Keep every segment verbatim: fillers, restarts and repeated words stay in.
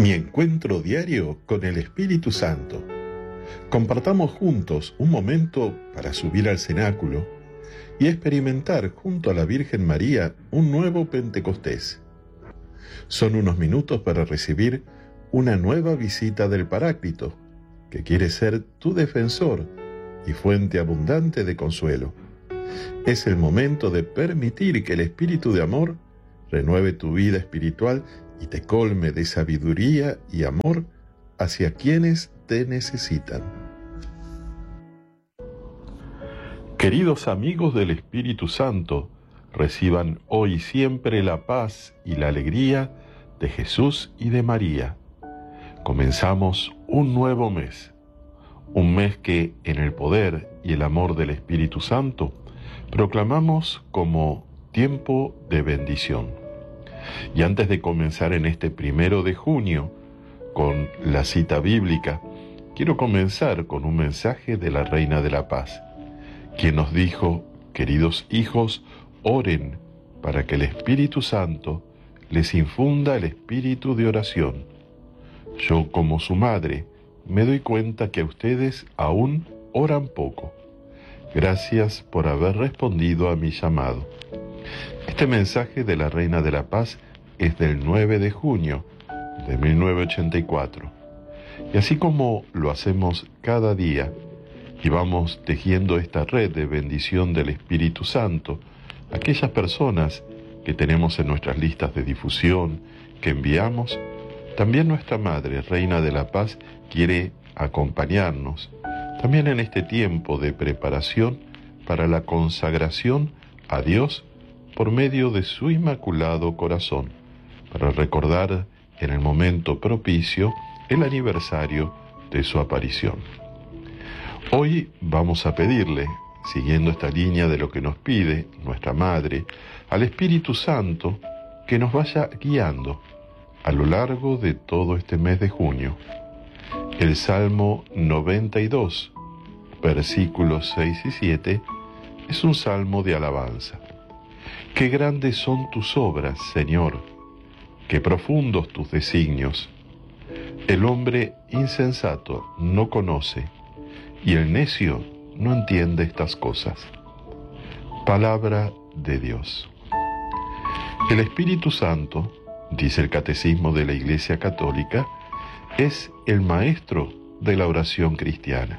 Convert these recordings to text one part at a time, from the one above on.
Mi encuentro diario con el Espíritu Santo. Compartamos juntos un momento para subir al cenáculo y experimentar junto a la Virgen María un nuevo Pentecostés. Son unos minutos para recibir una nueva visita del Paráclito, que quiere ser tu defensor y fuente abundante de consuelo. Es el momento de permitir que el Espíritu de amor renueve tu vida espiritual y te colme de sabiduría y amor hacia quienes te necesitan. Queridos amigos del Espíritu Santo, reciban hoy y siempre la paz y la alegría de Jesús y de María. Comenzamos un nuevo mes, un mes que en el poder y el amor del Espíritu Santo proclamamos como tiempo de bendición. Y antes de comenzar en este primero de junio con la cita bíblica, quiero comenzar con un mensaje de la Reina de la Paz, quien nos dijo: queridos hijos, oren para que el Espíritu Santo les infunda el espíritu de oración. Yo, como su madre, me doy cuenta que ustedes aún oran poco. Gracias por haber respondido a mi llamado. Este mensaje de la Reina de la Paz es del nueve de junio de mil novecientos ochenta y cuatro. Y así como lo hacemos cada día y vamos tejiendo esta red de bendición del Espíritu Santo, aquellas personas que tenemos en nuestras listas de difusión, que enviamos, también nuestra Madre, Reina de la Paz, quiere acompañarnos, también en este tiempo de preparación para la consagración a Dios por medio de su Inmaculado Corazón, para recordar en el momento propicio el aniversario de su aparición. Hoy vamos a pedirle, siguiendo esta línea de lo que nos pide nuestra Madre, al Espíritu Santo que nos vaya guiando a lo largo de todo este mes de junio. El Salmo noventa y dos, versículos seis y siete, es un salmo de alabanza. Qué grandes son tus obras, Señor, qué profundos tus designios. El hombre insensato no conoce, y el necio no entiende estas cosas. Palabra de Dios. El Espíritu Santo, dice el Catecismo de la Iglesia Católica, es el maestro de la oración cristiana.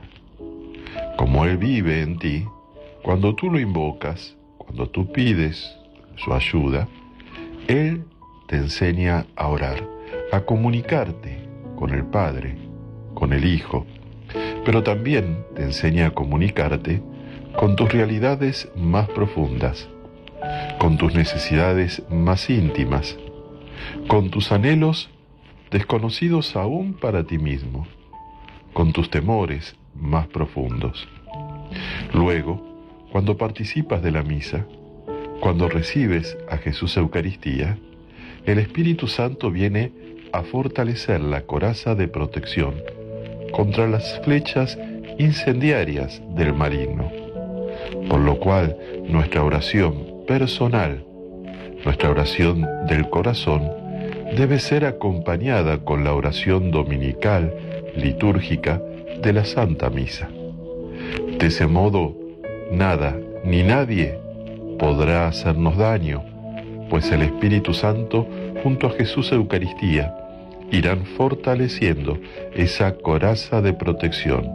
Como Él vive en ti, cuando tú lo invocas, cuando tú pides su ayuda, Él te enseña a orar, a comunicarte con el Padre, con el Hijo, pero también te enseña a comunicarte con tus realidades más profundas, con tus necesidades más íntimas, con tus anhelos desconocidos aún para ti mismo, con tus temores más profundos. Luego, cuando participas de la misa, cuando recibes a Jesús Eucaristía, el Espíritu Santo viene a fortalecer la coraza de protección contra las flechas incendiarias del maligno. Por lo cual, nuestra oración personal, nuestra oración del corazón, debe ser acompañada con la oración dominical, litúrgica, de la Santa Misa. De ese modo, nada ni nadie podrá hacernos daño, pues el Espíritu Santo, junto a Jesús Eucaristía, irán fortaleciendo esa coraza de protección.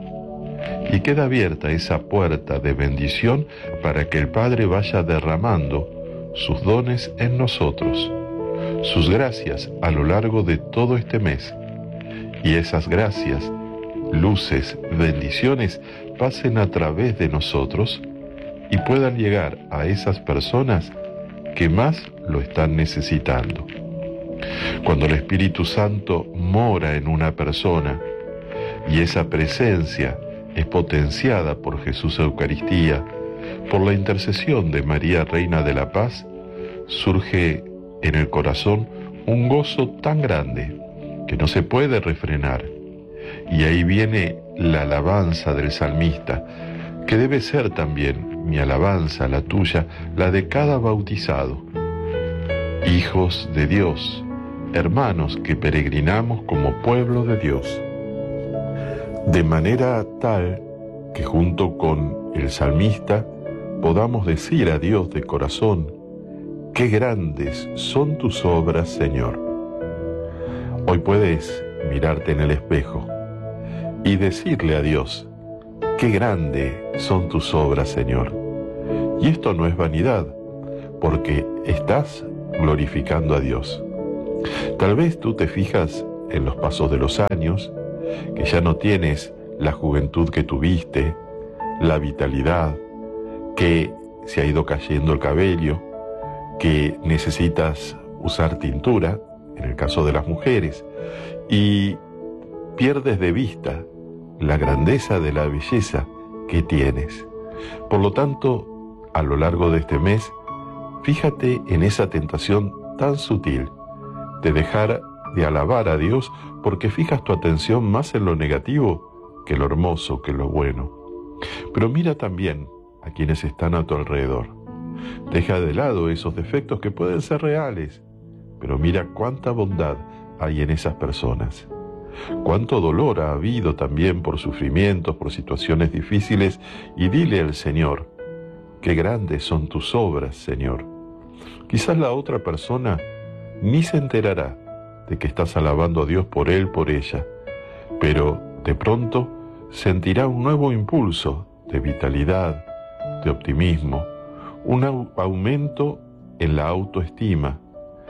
Y queda abierta esa puerta de bendición para que el Padre vaya derramando sus dones en nosotros, sus gracias a lo largo de todo este mes. Y esas gracias, luces, bendiciones, pasen a través de nosotros y puedan llegar a esas personas que más lo están necesitando. Cuando el Espíritu Santo mora en una persona y esa presencia es potenciada por Jesús Eucaristía, por la intercesión de María, Reina de la Paz, surge en el corazón un gozo tan grande que no se puede refrenar. Y ahí viene la alabanza del salmista, que debe ser también mi alabanza, la tuya, la de cada bautizado. Hijos de Dios, hermanos que peregrinamos como pueblo de Dios, de manera tal que junto con el salmista podamos decir a Dios de corazón: qué grandes son tus obras, Señor. Hoy puedes mirarte en el espejo y decirle a Dios: qué grandes son tus obras, Señor. Y esto no es vanidad, porque estás glorificando a Dios. Tal vez tú te fijas en los pasos de los años, que ya no tienes la juventud que tuviste, la vitalidad, que se ha ido cayendo el cabello, que necesitas usar tintura, en el caso de las mujeres, y pierdes de vista la grandeza de la belleza que tienes. Por lo tanto, a lo largo de este mes, fíjate en esa tentación tan sutil de dejar de alabar a Dios porque fijas tu atención más en lo negativo que en lo hermoso, que en lo bueno. Pero mira también a quienes están a tu alrededor. Deja de lado esos defectos que pueden ser reales, pero mira cuánta bondad hay en esas personas. Cuánto dolor ha habido también por sufrimientos, por situaciones difíciles, y dile al Señor: qué grandes son tus obras, Señor. Quizás la otra persona ni se enterará de que estás alabando a Dios por él, por ella, pero de pronto sentirá un nuevo impulso de vitalidad, de optimismo, un aumento en la autoestima.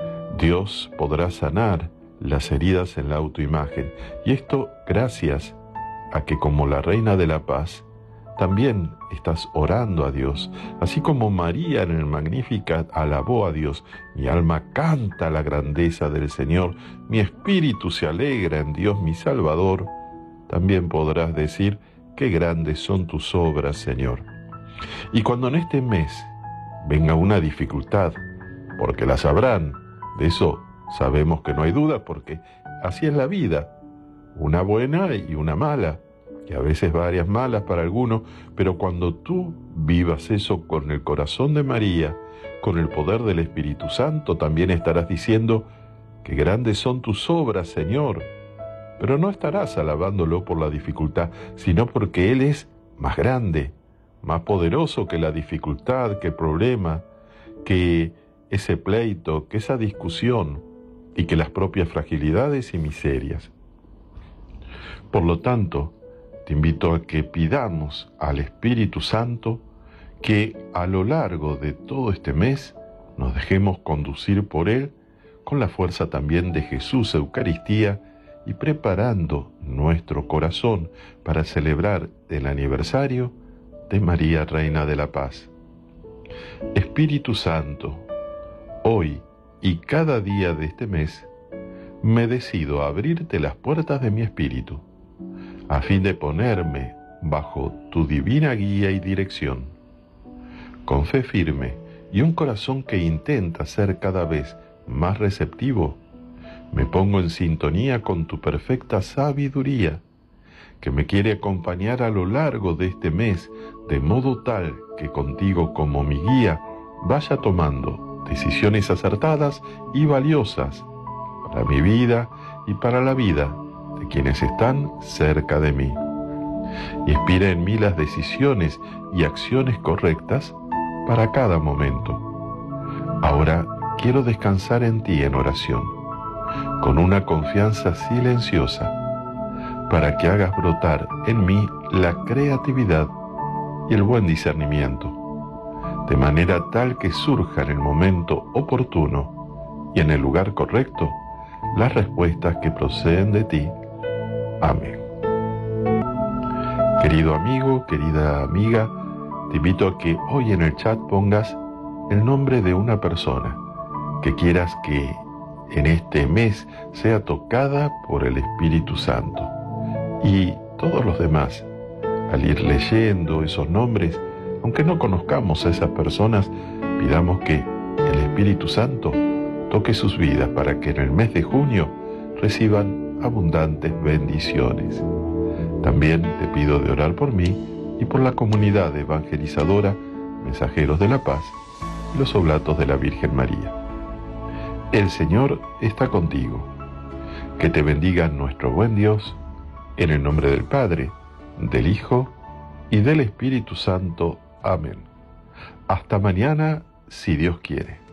Dios podrá sanar las heridas en la autoimagen, y esto gracias a que, como la Reina de la Paz, también estás orando a Dios, así como María en el Magnificat alabó a Dios: mi alma canta la grandeza del Señor, mi espíritu se alegra en Dios mi Salvador. También podrás decir: qué grandes son tus obras, Señor. Y cuando en este mes venga una dificultad, porque la sabrán, de eso sabemos que no hay duda, porque así es la vida, una buena y una mala, y a veces varias malas para algunos, pero cuando tú vivas eso con el corazón de María, con el poder del Espíritu Santo, también estarás diciendo: qué grandes son tus obras, Señor. Pero no estarás alabándolo por la dificultad, sino porque Él es más grande, más poderoso que la dificultad, que el problema, que ese pleito, que esa discusión, y que las propias fragilidades y miserias. Por lo tanto, te invito a que pidamos al Espíritu Santo que a lo largo de todo este mes nos dejemos conducir por Él con la fuerza también de Jesús Eucaristía, y preparando nuestro corazón para celebrar el aniversario de María, Reina de la Paz. Espíritu Santo, hoy y cada día de este mes, me decido a abrirte las puertas de mi espíritu, a fin de ponerme bajo tu divina guía y dirección. Con fe firme y un corazón que intenta ser cada vez más receptivo, me pongo en sintonía con tu perfecta sabiduría, que me quiere acompañar a lo largo de este mes, de modo tal que contigo como mi guía vaya tomando decisiones acertadas y valiosas para mi vida y para la vida de quienes están cerca de mí. Y inspira en mí las decisiones y acciones correctas para cada momento. Ahora quiero descansar en ti en oración, con una confianza silenciosa, para que hagas brotar en mí la creatividad y el buen discernimiento, de manera tal que surja en el momento oportuno y en el lugar correcto las respuestas que proceden de ti. Amén. Querido amigo, querida amiga, te invito a que hoy en el chat pongas el nombre de una persona que quieras que en este mes sea tocada por el Espíritu Santo. Y todos los demás, al ir leyendo esos nombres, aunque no conozcamos a esas personas, pidamos que el Espíritu Santo toque sus vidas para que en el mes de junio reciban abundantes bendiciones. También te pido de orar por mí y por la comunidad evangelizadora Mensajeros de la Paz y los Oblatos de la Virgen María. El Señor está contigo. Que te bendiga nuestro buen Dios, en el nombre del Padre, del Hijo y del Espíritu Santo. Amén. Hasta mañana, si Dios quiere.